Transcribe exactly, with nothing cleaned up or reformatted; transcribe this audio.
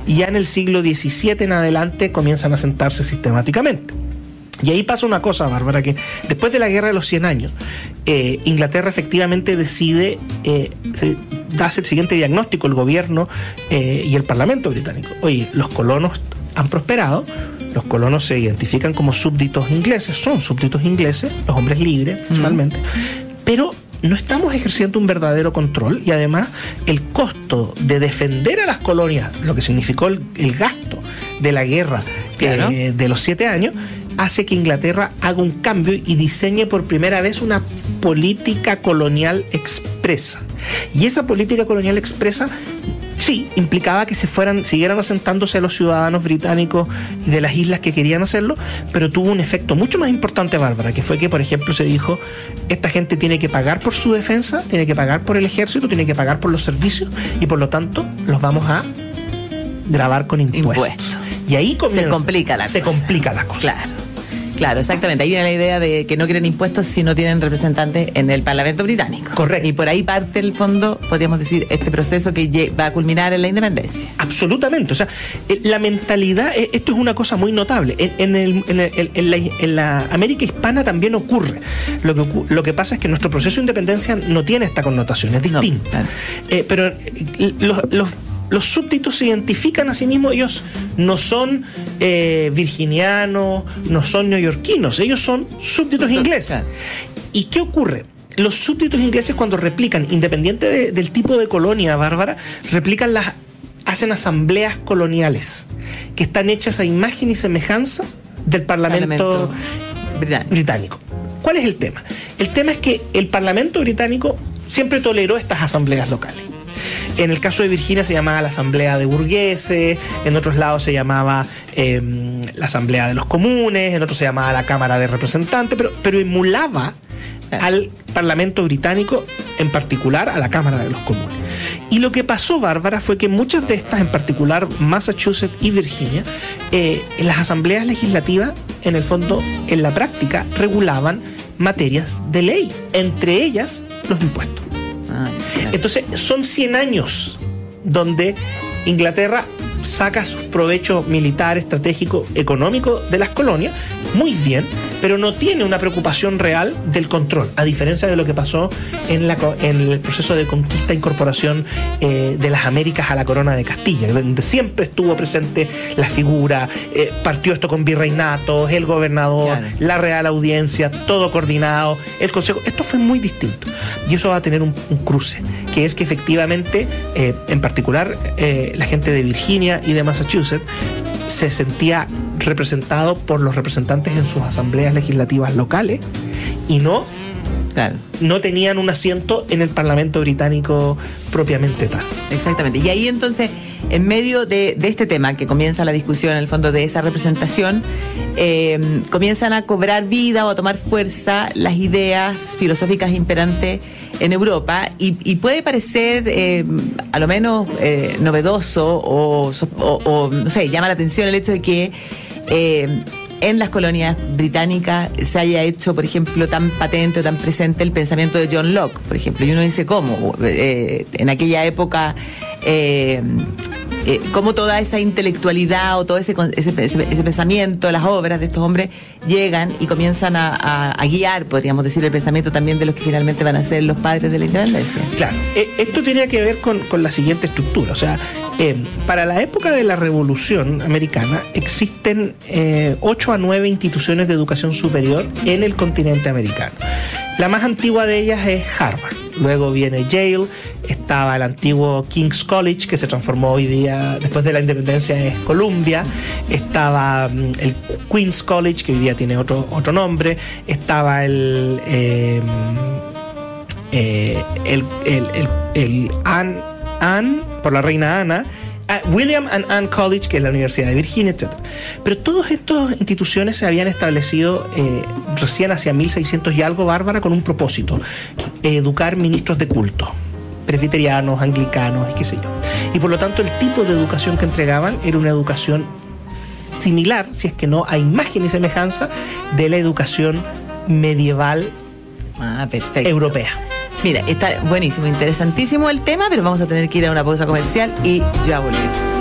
y ya en el siglo diecisiete en adelante comienzan a asentarse sistemáticamente. Y ahí pasa una cosa, Bárbara, que después de la Guerra de los cien años, eh, Inglaterra efectivamente decide, eh, se, darse el siguiente diagnóstico, el gobierno eh, y el Parlamento británico. Oye, los colonos han prosperado, los colonos se identifican como súbditos ingleses, son súbditos ingleses, los hombres libres, principalmente, mm. pero no estamos ejerciendo un verdadero control, y además el costo de defender a las colonias, lo que significó el, el gasto de la guerra claro. eh, de los siete años, hace que Inglaterra haga un cambio y diseñe por primera vez una política colonial expresa. Y esa política colonial expresa sí implicaba que se fueran, siguieran asentándose los ciudadanos británicos de las islas que querían hacerlo, pero tuvo un efecto mucho más importante, Bárbara, que fue que, por ejemplo, se dijo, esta gente tiene que pagar por su defensa, tiene que pagar por el ejército, tiene que pagar por los servicios, y por lo tanto los vamos a gravar con impuestos. Impuesto. Y ahí comienza, se complica la se cosa. complica la cosa. Claro. Claro, exactamente. Ahí viene la idea de que no quieren impuestos si no tienen representantes en el Parlamento británico. Correcto. Y por ahí parte, el fondo, podríamos decir, este proceso que va a culminar en la independencia. Absolutamente. O sea, la mentalidad, esto es una cosa muy notable. En, en, el, en, el, en, la, en la América hispana también ocurre. Lo que, lo que pasa es que nuestro proceso de independencia no tiene esta connotación, es distinto. No, claro. eh, pero los... los Los súbditos se identifican a sí mismos, ellos no son eh, virginianos, no son neoyorquinos, ellos son súbditos ingleses. ¿Y qué ocurre? Los súbditos ingleses, cuando replican, independiente de, del tipo de colonia, Bárbara, replican las, hacen asambleas coloniales que están hechas a imagen y semejanza del Parlamento, Parlamento británico. ¿Cuál es el tema? El tema es que el Parlamento británico siempre toleró estas asambleas locales. En el caso de Virginia se llamaba la Asamblea de Burgueses, en otros lados se llamaba eh, la Asamblea de los Comunes, en otros se llamaba la Cámara de Representantes, pero, pero emulaba al Parlamento británico, en particular a la Cámara de los Comunes. Y lo que pasó, Bárbara, fue que muchas de estas, en particular Massachusetts y Virginia, eh, en las asambleas legislativas, en el fondo, en la práctica, regulaban materias de ley, entre ellas los impuestos. Entonces son cien años donde Inglaterra saca sus provechos militar, estratégico, económico de las colonias, muy bien, pero no tiene una preocupación real del control, a diferencia de lo que pasó en, la, en el proceso de conquista e incorporación eh, de las Américas a la corona de Castilla, donde siempre estuvo presente la figura, eh, partió esto con virreinatos, el gobernador, claro. la Real Audiencia, todo coordinado, el consejo. Esto fue muy distinto, y eso va a tener un, un cruce, que es que efectivamente, eh, en particular, eh, la gente de Virginia y de Massachusetts se sentía representado por los representantes en sus asambleas legislativas locales y no, claro. no tenían un asiento en el Parlamento británico propiamente tal. Exactamente. Y ahí entonces, en medio de, de este tema que comienza la discusión, en el fondo de esa representación, eh, comienzan a cobrar vida o a tomar fuerza las ideas filosóficas imperantes en Europa, y, y puede parecer eh, a lo menos eh, novedoso o, o, o, no sé, llama la atención el hecho de que eh, en las colonias británicas se haya hecho, por ejemplo, tan patente o tan presente el pensamiento de John Locke, por ejemplo, y uno dice, ¿cómo? Eh, en aquella época... Eh, Eh, cómo toda esa intelectualidad o todo ese, ese, ese, ese pensamiento, las obras de estos hombres llegan y comienzan a, a, a guiar, podríamos decir, el pensamiento también de los que finalmente van a ser los padres de la independencia. Claro, eh, esto tiene que ver con, con la siguiente estructura, o sea, eh, para la época de la Revolución Americana existen eh, ocho a nueve instituciones de educación superior en el continente americano. La más antigua de ellas es Harvard. Luego viene Yale, estaba el antiguo King's College, que se transformó hoy día, después de la independencia, es Columbia. Estaba el Queen's College, que hoy día tiene otro, otro nombre. Estaba el eh, eh, el, el, el, el Anne, Anne, por la reina Ana, William and Anne College, que es la Universidad de Virginia, etcétera. Pero todas estas instituciones se habían establecido eh, recién hacia mil seiscientos y algo, Bárbara, con un propósito: educar ministros de culto, presbiterianos, anglicanos, qué sé yo. Y por lo tanto el tipo de educación que entregaban era una educación similar, si es que no a imagen y semejanza, de la educación medieval ah, perfecto. europea. Mira, está buenísimo, interesantísimo el tema, pero vamos a tener que ir a una pausa comercial y ya volvemos.